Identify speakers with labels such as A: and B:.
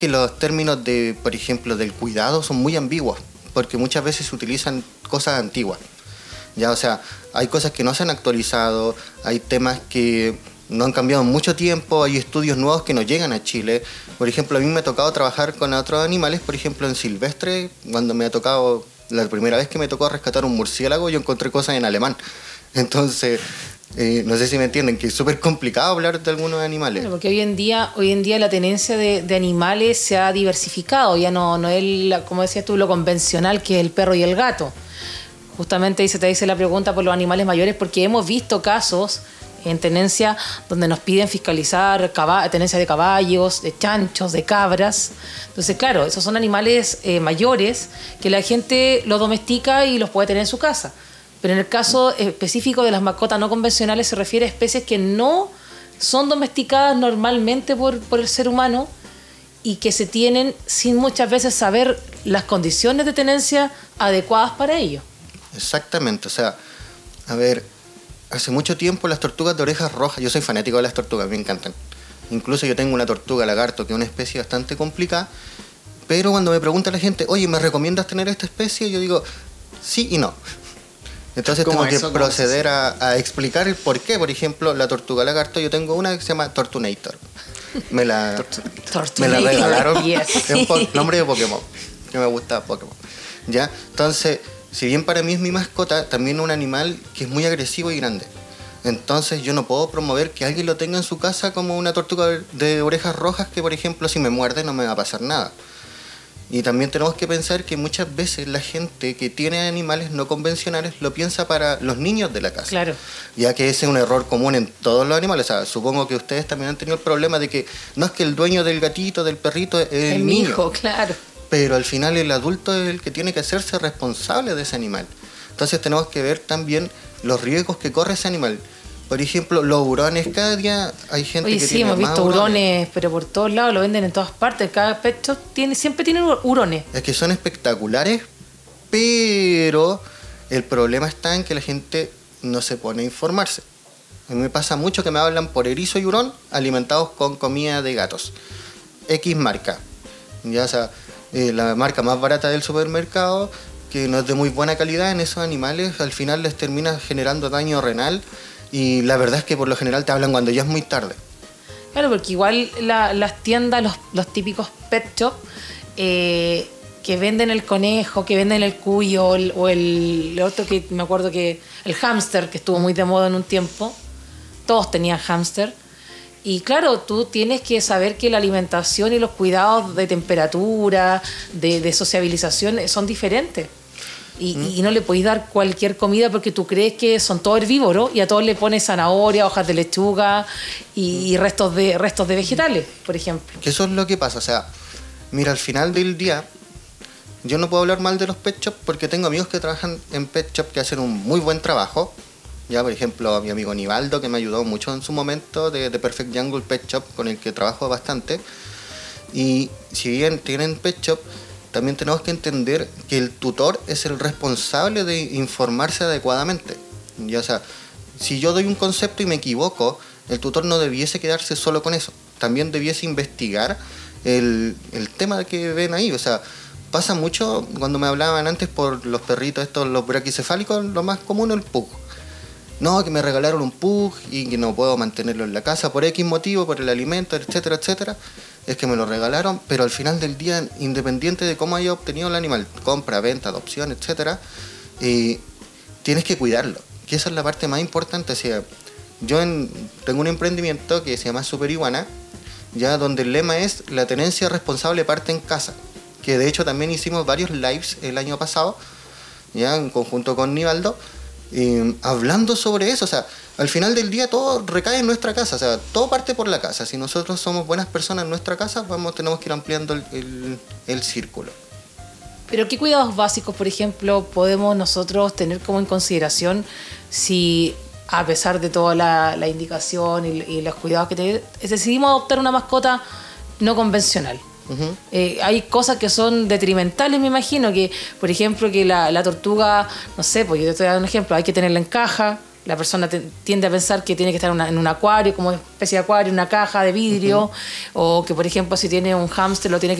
A: que los términos de, por ejemplo, del cuidado son muy ambiguos, porque muchas veces se utilizan cosas antiguas. Ya, o sea, hay cosas que no se han actualizado, hay temas que no han cambiado en mucho tiempo, hay estudios nuevos que no llegan a Chile. Por ejemplo, a mí me ha tocado trabajar con otros animales, por ejemplo, en silvestre, cuando me ha tocado, la primera vez que me tocó rescatar un murciélago, yo encontré cosas en alemán. Entonces, no sé si me entienden, que es súper complicado hablar de algunos animales.
B: Bueno, porque hoy en día la tenencia de animales se ha diversificado, ya no es, como decías tú, lo convencional que es el perro y el gato. Justamente te hice la pregunta por los animales mayores, porque hemos visto casos en tenencia donde nos piden fiscalizar tenencia de caballos, de chanchos, de cabras. Entonces, claro, esos son animales mayores que la gente los domestica y los puede tener en su casa. Pero en el caso específico de las mascotas no convencionales se refiere a especies que no son domesticadas normalmente por el ser humano y que se tienen sin muchas veces saber las condiciones de tenencia adecuadas para ello.
A: Exactamente, o sea, a ver, hace mucho tiempo las tortugas de orejas rojas, yo soy fanático de las tortugas, me encantan. Incluso yo tengo una tortuga lagarto, que es una especie bastante complicada, pero cuando me pregunta la gente, oye, ¿me recomiendas tener esta especie? Yo digo, sí y no. Entonces tengo que proceder a explicar el por qué. Por ejemplo, la tortuga lagarto, yo tengo una que se llama Tortunator. Me la regalaron.
B: Yes.
A: Es un nombre de Pokémon, que me gusta Pokémon. ¿Ya? Entonces, si bien para mí es mi mascota, también es un animal que es muy agresivo y grande. Entonces yo no puedo promover que alguien lo tenga en su casa como una tortuga de orejas rojas que, por ejemplo, si me muerde no me va a pasar nada. Y también tenemos que pensar que muchas veces la gente que tiene animales no convencionales lo piensa para los niños de la casa.
B: Claro.
A: Ya que ese es un error común en todos los animales. O sea, supongo que ustedes también han tenido el problema de que no es que el dueño del gatito, del perrito, es el niño.
B: Hijo, claro.
A: Pero al final el adulto es el que tiene que hacerse responsable de ese animal. Entonces tenemos que ver también los riesgos que corre ese animal. Por ejemplo, los hurones, cada día hay gente que tiene más
B: hemos visto hurones, pero por todos lados, lo venden en todas partes. Cada pet shop siempre tiene hurones.
A: Es que son espectaculares, pero el problema está en que la gente no se pone a informarse. A mí me pasa mucho que me hablan por erizo y hurón alimentados con comida de gatos. X marca. Ya, o sea, la marca más barata del supermercado, que no es de muy buena calidad, en esos animales al final les termina generando daño renal. Y la verdad es que por lo general te hablan cuando ya es muy tarde.
B: Claro, porque igual las tiendas, los típicos pet shop, que venden el conejo, que venden el cuyo, o el otro que me acuerdo que el hámster, que estuvo muy de moda en un tiempo. Todos tenían hámster. Y claro, tú tienes que saber que la alimentación y los cuidados de temperatura, de sociabilización son diferentes. Y no le podéis dar cualquier comida porque tú crees que son todos herbívoros y a todos le pones zanahoria, hojas de lechuga y restos de vegetales, por ejemplo.
A: Que eso es lo que pasa. O sea, mira, al final del día, yo no puedo hablar mal de los pet shops porque tengo amigos que trabajan en pet shop que hacen un muy buen trabajo. Ya, por ejemplo, a mi amigo Nivaldo, que me ayudó mucho en su momento, de Perfect Jungle Pet Shop, con el que trabajo bastante. Y si bien tienen pet shop, también tenemos que entender que el tutor es el responsable de informarse adecuadamente. Ya, o sea, si yo doy un concepto y me equivoco, el tutor no debiese quedarse solo con eso. También debiese investigar el tema que ven ahí. O sea, pasa mucho cuando me hablaban antes por los perritos estos, los braquicefálicos, lo más común es el pug. No, que me regalaron un pug y que no puedo mantenerlo en la casa por X motivo, por el alimento, etcétera, etcétera. Es que me lo regalaron, pero al final del día, independiente de cómo haya obtenido el animal, compra, venta, adopción, etcétera, tienes que cuidarlo, que esa es la parte más importante. O sea, yo tengo un emprendimiento que se llama Super Iguana, ya donde el lema es la tenencia responsable parte en casa, que de hecho también hicimos varios lives el año pasado, ya en conjunto con Nivaldo, hablando sobre eso. O sea, al final del día todo recae en nuestra casa, o sea, todo parte por la casa. Si nosotros somos buenas personas en nuestra casa, tenemos que ir ampliando el círculo.
B: Pero ¿qué cuidados básicos, por ejemplo, podemos nosotros tener como en consideración si, a pesar de toda la indicación y los cuidados que decidimos adoptar una mascota no convencional? Uh-huh. Hay cosas que son detrimentales, me imagino, que por ejemplo que la tortuga, no sé, pues yo te estoy dando un ejemplo, hay que tenerla en caja, La persona tiende a pensar que tiene que estar en un acuario, como especie de acuario, una caja de vidrio, o que, por ejemplo, si tiene un hámster lo tiene que